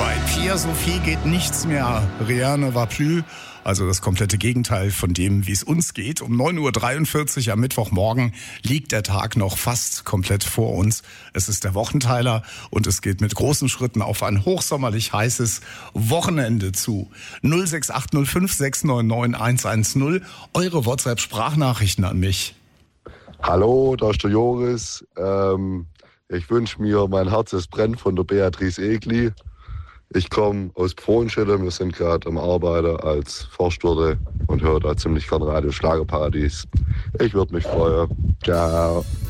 Bei Pierre Sophie geht nichts mehr. Rien ne va plus. Also das komplette Gegenteil von dem, wie es uns geht. Um 9.43 Uhr am Mittwochmorgen liegt der Tag noch fast komplett vor uns. Es ist der Wochenteiler und es geht mit großen Schritten auf ein hochsommerlich heißes Wochenende zu. 06805 699 110. Eure WhatsApp-Sprachnachrichten an mich. Hallo, da ist der Joris. Ich wünsche mir Mein Herz es brennt von der Beatrice Egli. Ich komme aus Pfronschede, wir sind gerade am Arbeiten als Forstwirte und höre da ziemlich gern Radio Schlagerparadies. Ich würde mich freuen. Ciao.